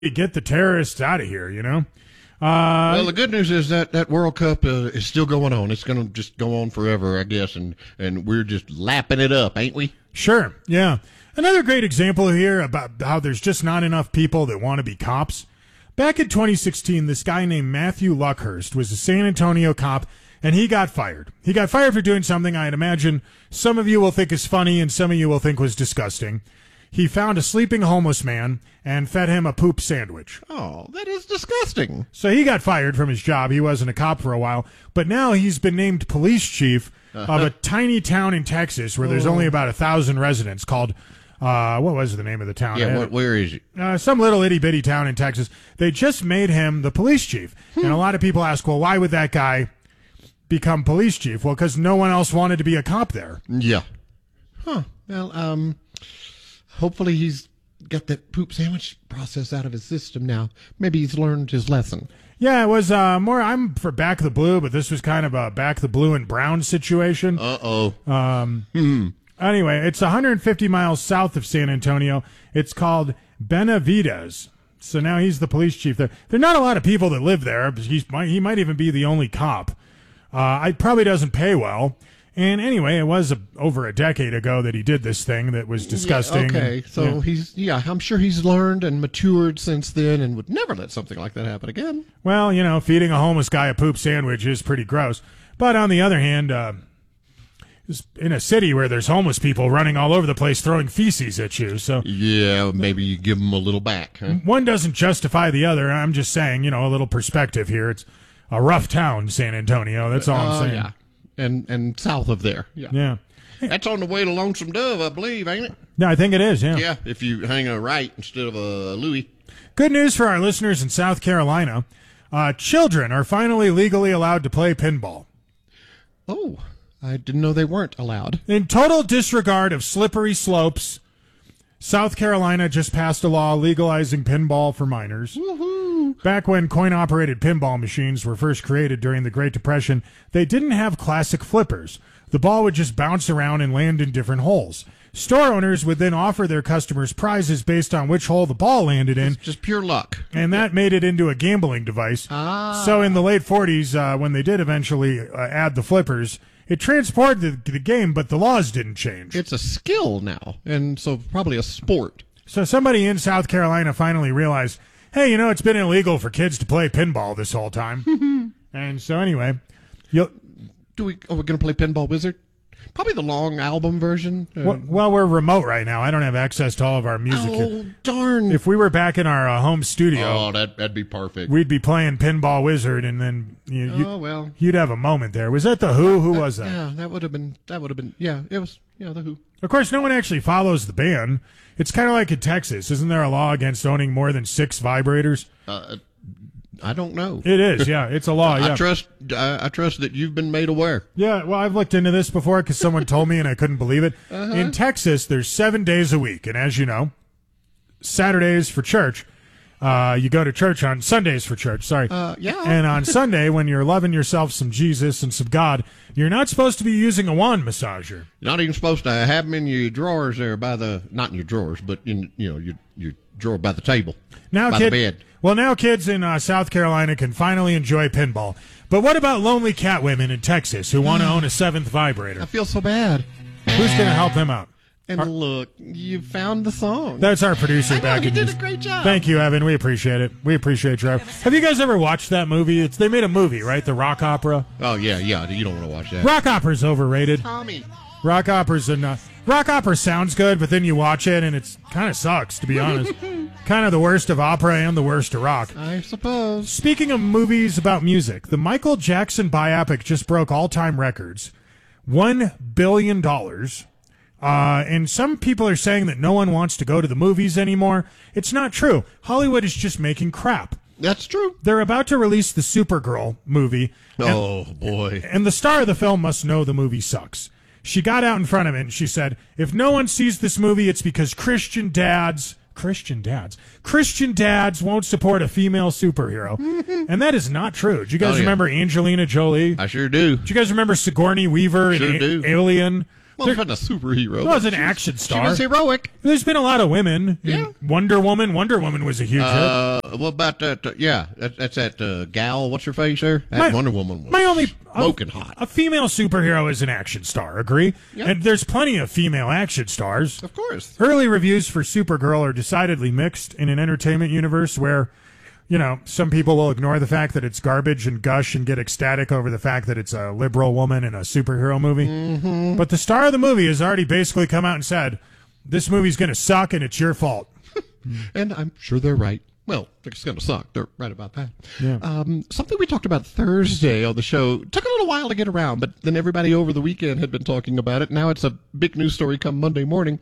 get the terrorists out of here, you know? Well, the good news is that World Cup is still going on. It's going to just go on forever, I guess, and we're just lapping it up, ain't we? Sure, yeah. Another great example here about how there's just not enough people that want to be cops. Back in 2016, this guy named Matthew Luckhurst was a San Antonio cop, and he got fired. He got fired for doing something I'd imagine some of you will think is funny and some of you will think was disgusting. He found a sleeping homeless man and fed him a poop sandwich. Oh, that is disgusting. So he got fired from his job. He wasn't a cop for a while, but now he's been named police chief of a tiny town in Texas where there's only about 1,000 residents called, what was the name of the town? Yeah, where is it? Some little itty-bitty town in Texas. They just made him the police chief. And a lot of people ask, well, why would that guy become police chief? Well, because no one else wanted to be a cop there. Yeah. Huh. Well, hopefully he's got that poop sandwich process out of his system now. Maybe he's learned his lesson. Yeah, it was more, I'm for Back the Blue, but this was kind of a Back the Blue and Brown situation. Anyway, it's 150 miles south of San Antonio. It's called Benavides. So now he's the police chief there. There are not a lot of people that live there. He might even be the only cop. It probably doesn't pay well. And anyway, it was over a decade ago that he did this thing that was disgusting. Yeah, okay, so I'm sure he's learned and matured since then and would never let something like that happen again. Well, you know, feeding a homeless guy a poop sandwich is pretty gross. But on the other hand, in a city where there's homeless people running all over the place throwing feces at you, so yeah, maybe you give them a little back. Huh? One doesn't justify the other. I'm just saying, you know, a little perspective here. It's a rough town, San Antonio. That's all I'm saying. Yeah. And south of there. Yeah. That's on the way to Lonesome Dove, I believe, ain't it? No, I think it is, yeah. Yeah, if you hang a right instead of a Louis. Good news for our listeners in South Carolina. Children are finally legally allowed to play pinball. Oh, I didn't know they weren't allowed. In total disregard of slippery slopes, South Carolina just passed a law legalizing pinball for minors. Woohoo! Back when coin-operated pinball machines were first created during the Great Depression, they didn't have classic flippers. The ball would just bounce around and land in different holes. Store owners would then offer their customers prizes based on which hole the ball landed in. It's just pure luck. And that made it into a gambling device. So in the late 40s, when they did eventually add the flippers, it transported the game, but the laws didn't change. It's a skill now, and so probably a sport. So somebody in South Carolina finally realized, hey, you know, it's been illegal for kids to play pinball this whole time. And so anyway, we're going to play Pinball Wizard? Probably the long album version. Well, we're remote right now. I don't have access to all of our music. Oh, darn. If we were back in our home studio, that'd be perfect. We'd be playing Pinball Wizard, and then you'd have a moment there. Was that the Who? Who was that? Yeah, that would have been. Yeah, it was. Yeah, the Who. Of course, no one actually follows the ban. It's kind of like in Texas. Isn't there a law against owning more than 6 vibrators? I don't know. It is, yeah. It's a law, yeah. I trust that you've been made aware. Yeah, well, I've looked into this before because someone told me and I couldn't believe it. In Texas, there's 7 days a week. And as you know, Saturdays for church. You go to church on Sundays for church, sorry. Yeah. And on Sunday, when you're loving yourself some Jesus and some God, you're not supposed to be using a wand massager. You're not even supposed to have them in your drawers there not in your drawers, but in, your drawer by the table, by the bed. Well, now kids in South Carolina can finally enjoy pinball. But what about lonely cat women in Texas who want to own a 7th vibrator? I feel so bad. Who's going to help them out? And look, you found the song. That's our producer back. You did a great job. Thank you, Evan. We appreciate it. We appreciate you. Have you guys ever watched that movie? They made a movie, right? The rock opera. Oh yeah. You don't want to watch that. Rock opera's overrated. Tommy. Rock opera sounds good, but then you watch it and it kind of sucks, to be honest. Kind of the worst of opera and the worst of rock, I suppose. Speaking of movies about music, the Michael Jackson biopic just broke all-time records. $1 billion. And some people are saying that no one wants to go to the movies anymore. It's not true. Hollywood is just making crap. That's true. They're about to release the Supergirl movie. Oh, boy. And the star of the film must know the movie sucks. She got out in front of it and she said, if no one sees this movie, it's because Christian dads won't support a female superhero. And that is not true. Do you guys remember Angelina Jolie? I sure do. Do you guys remember Sigourney Weaver in Alien? Well, it wasn't a superhero. It was an action star. She was heroic. There's been a lot of women. Yeah. Wonder Woman was a huge hit. what about that? Yeah, that's that gal. What's her face there? That Wonder Woman was smoking hot. A female superhero is an action star, agree? Yep. And there's plenty of female action stars. Of course. Early reviews for Supergirl are decidedly mixed in an entertainment universe where, you know, some people will ignore the fact that it's garbage and gush and get ecstatic over the fact that it's a liberal woman in a superhero movie. Mm-hmm. But the star of the movie has already basically come out and said, this movie's going to suck and it's your fault. And I'm sure they're right. Well, it's going to suck. They're right about that. Yeah. Something we talked about Thursday on the show took a little while to get around, but then everybody over the weekend had been talking about it. Now it's a big news story come Monday morning.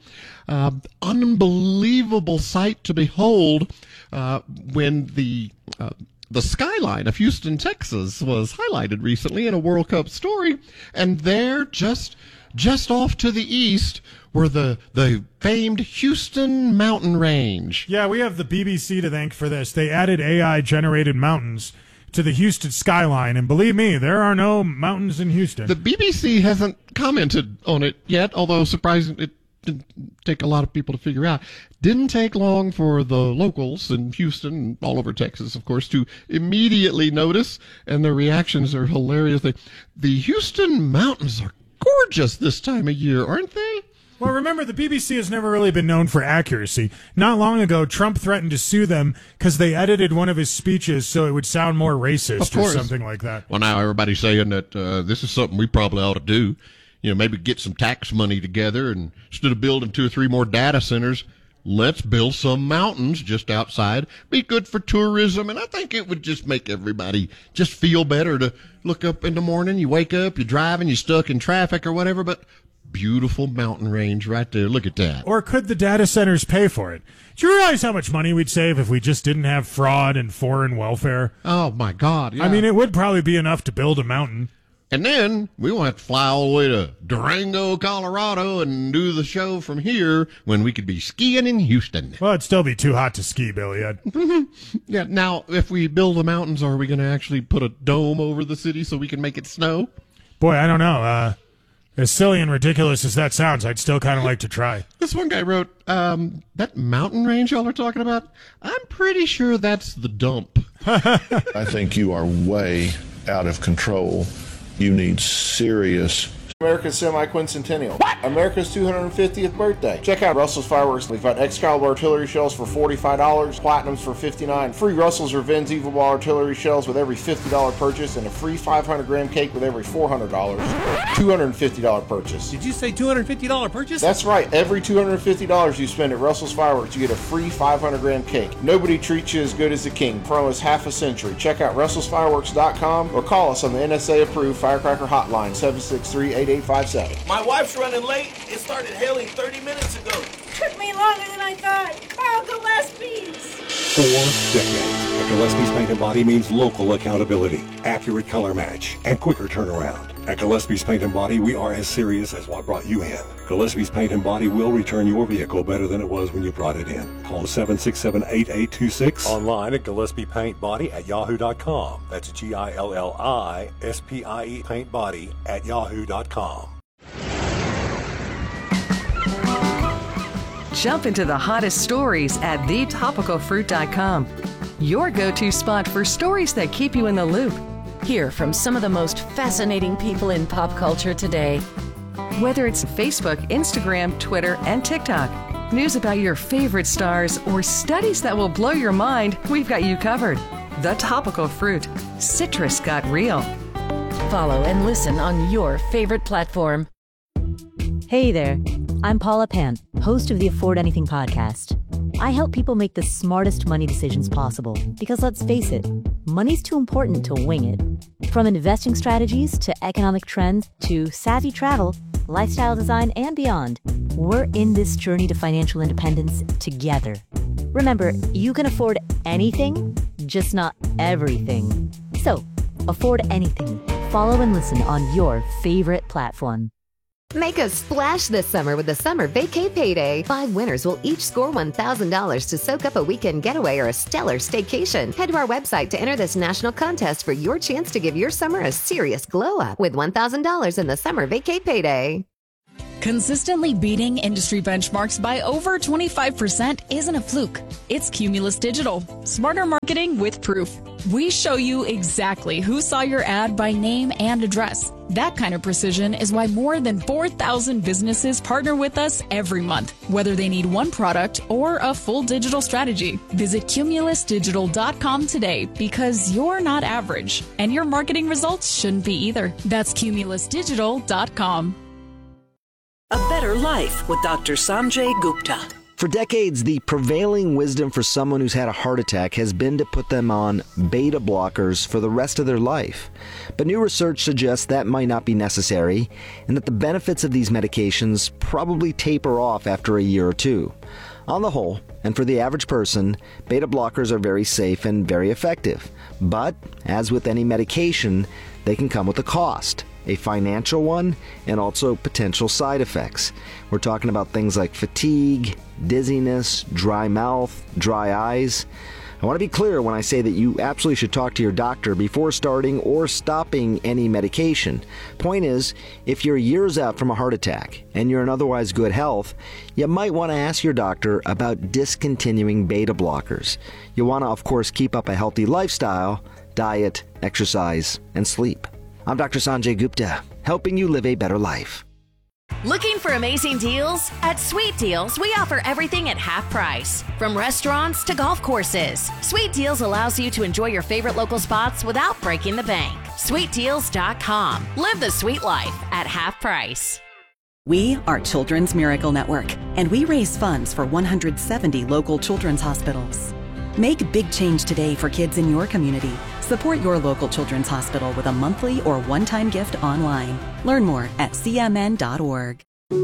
Unbelievable sight to behold when the skyline of Houston, Texas was highlighted recently in a World Cup story. And there, just off to the east, were the famed Houston mountain range. Yeah, we have the BBC to thank for this. They added AI-generated mountains to the Houston skyline, and believe me, there are no mountains in Houston. The BBC hasn't commented on it yet, although surprisingly, it didn't take a lot of people to figure out. Didn't take long for the locals in Houston, and all over Texas, of course, to immediately notice, and their reactions are hilarious. The Houston mountains are gorgeous this time of year, aren't they? Well, remember, the BBC has never really been known for accuracy. Not long ago, Trump threatened to sue them because they edited one of his speeches so it would sound more racist or something like that. Well, now everybody's saying that this is something we probably ought to do. You know, maybe get some tax money together, and instead of building 2 or 3 more data centers, let's build some mountains just outside. Be good for tourism, and I think it would just make everybody just feel better to look up in the morning. You wake up, you're driving, you're stuck in traffic or whatever, but beautiful mountain range right there. Look at that. Or could the data centers pay for it? Do you realize how much money we'd save if we just didn't have fraud and foreign welfare? Oh, my God. Yeah. I mean, it would probably be enough to build a mountain. And then we won't have to fly all the way to Durango, Colorado, and do the show from here when we could be skiing in Houston. Well, it'd still be too hot to ski, Billy Ed. Yeah. Now, if we build the mountains, are we going to actually put a dome over the city so we can make it snow? Boy, I don't know. As silly and ridiculous as that sounds, I'd still kind of like to try. This one guy wrote, that mountain range y'all are talking about, I'm pretty sure that's the dump. I think you are way out of control. You need serious... America's semi-quincentennial. What? America's 250th birthday. Check out Russell's Fireworks. We've got Excalibur artillery shells for $45, Platinums for $59, free Russell's Revenge Evil Ball artillery shells with every $50 purchase, and a free 500-gram cake with every $400. $250 purchase. Did you say $250 purchase? That's right. Every $250 you spend at Russell's Fireworks, you get a free 500-gram cake. Nobody treats you as good as the king for almost half a century. Check out RussellsFireworks.com or call us on the NSA-approved Firecracker Hotline, 763-8857. My wife's running late. It started hailing 30 minutes ago. Took me longer than I thought. Carl Gillespie's. 4 decades. At Gillespie's Paint and Body means local accountability, accurate color match, and quicker turnaround. At Gillespie's Paint and Body, we are as serious as what brought you in. Gillespie's Paint and Body will return your vehicle better than it was when you brought it in. Call 767-8826. Online at GillespiePaintBody@yahoo.com. That's GILLISPIE paintbody@yahoo.com. Jump into the hottest stories at thetopicalfruit.com. Your go-to spot for stories that keep you in the loop. Hear from some of the most fascinating people in pop culture today. Whether it's Facebook, Instagram, Twitter, and TikTok, news about your favorite stars, or studies that will blow your mind, we've got you covered. The Topical Fruit. Citrus got real. Follow and listen on your favorite platform. Hey there, I'm Paula Pan, host of the Afford Anything podcast. I help people make the smartest money decisions possible because let's face it, money's too important to wing it. From investing strategies to economic trends to savvy travel, lifestyle design, and beyond, we're in this journey to financial independence together. Remember, you can afford anything, just not everything. So, afford anything. Follow and listen on your favorite platform. Make a splash this summer with the Summer Vacay Payday. 5 winners will each score $1,000 to soak up a weekend getaway or a stellar staycation. Head to our website to enter this national contest for your chance to give your summer a serious glow up with $1,000 in the Summer Vacay Payday. Consistently beating industry benchmarks by over 25% isn't a fluke. It's Cumulus Digital. Smarter marketing with proof. We show you exactly who saw your ad by name and address. That kind of precision is why more than 4,000 businesses partner with us every month, whether they need one product or a full digital strategy. Visit cumulusdigital.com today because you're not average, and your marketing results shouldn't be either. That's cumulusdigital.com. A Better Life with Dr. Sanjay Gupta. For decades, the prevailing wisdom for someone who's had a heart attack has been to put them on beta blockers for the rest of their life. But new research suggests that might not be necessary, and that the benefits of these medications probably taper off after a year or two. On the whole, and for the average person, beta blockers are very safe and very effective. But, as with any medication, they can come with a cost. A financial one, and also potential side effects. We're talking about things like fatigue, dizziness, dry mouth, dry eyes. I want to be clear when I say that you absolutely should talk to your doctor before starting or stopping any medication. Point is, if you're years out from a heart attack and you're in otherwise good health, you might want to ask your doctor about discontinuing beta blockers. You want to, of course, keep up a healthy lifestyle, diet, exercise, and sleep. I'm Dr. Sanjay Gupta, helping you live a better life. Looking for amazing deals? At Sweet Deals, we offer everything at half price. From restaurants to golf courses, Sweet Deals allows you to enjoy your favorite local spots without breaking the bank. SweetDeals.com. Live the sweet life at half price. We are Children's Miracle Network, and we raise funds for 170 local children's hospitals. Make a big change today for kids in your community. Support your local children's hospital with a monthly or one-time gift online. Learn more at cmn.org.